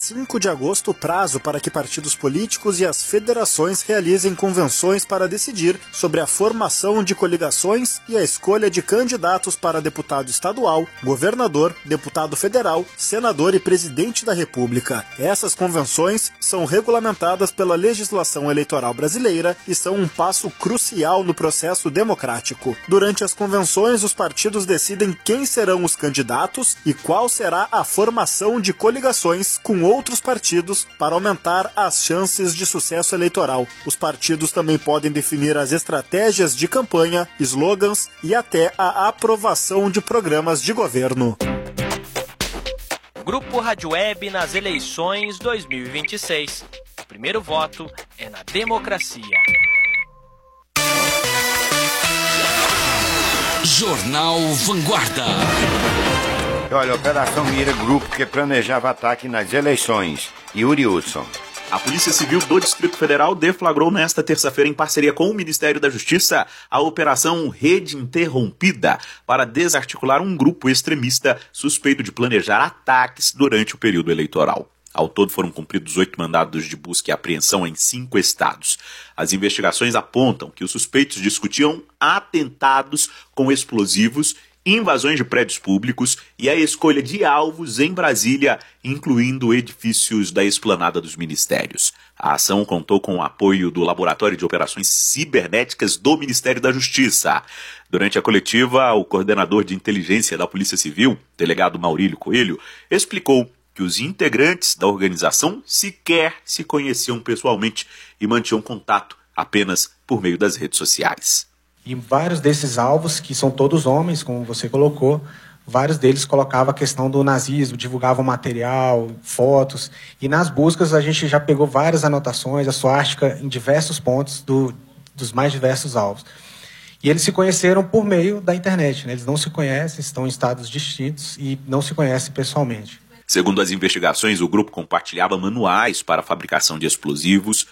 5 de agosto o prazo para que partidos políticos e as federações realizem convenções para decidir sobre a formação de coligações e a escolha de candidatos para deputado estadual, governador, deputado federal, senador e presidente da República. Essas convenções são regulamentadas pela legislação eleitoral brasileira e são um passo crucial no processo democrático. Durante as convenções, os partidos decidem quem serão os candidatos e qual será a formação de coligações com outros partidos para aumentar as chances de sucesso eleitoral. Os partidos também podem definir as estratégias de campanha, slogans e até a aprovação de programas de governo. Grupo Rádio Web nas eleições 2026. O primeiro voto é na democracia. Jornal Vanguarda. Olha, a Operação Mira, grupo que planejava ataque nas eleições. Yuri Hudson. A Polícia Civil do Distrito Federal deflagrou nesta terça-feira, em parceria com o Ministério da Justiça, a Operação Rede Interrompida para desarticular um grupo extremista suspeito de planejar ataques durante o período eleitoral. Ao todo foram cumpridos 8 mandados de busca e apreensão em 5 estados. As investigações apontam que os suspeitos discutiam atentados com explosivos, invasões de prédios públicos e a escolha de alvos em Brasília, incluindo edifícios da esplanada dos ministérios. A ação contou com o apoio do Laboratório de Operações Cibernéticas do Ministério da Justiça. Durante a coletiva, o coordenador de inteligência da Polícia Civil, delegado Maurílio Coelho, explicou que os integrantes da organização sequer se conheciam pessoalmente e mantinham contato apenas por meio das redes sociais. E vários desses alvos, que são todos homens, como você colocou, vários deles colocavam a questão do nazismo, divulgavam material, fotos, e nas buscas a gente já pegou várias anotações, a suástica em diversos pontos dos mais diversos alvos. E eles se conheceram por meio da internet, né? Eles não se conhecem, estão em estados distintos e não se conhecem pessoalmente. Segundo as investigações, o grupo compartilhava manuais para a fabricação de explosivos,